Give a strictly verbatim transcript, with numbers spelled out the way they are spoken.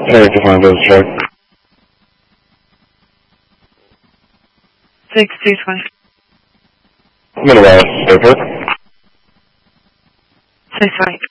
Hey, define those check. six two twenty. I'm gonna rise, paper. six twenty.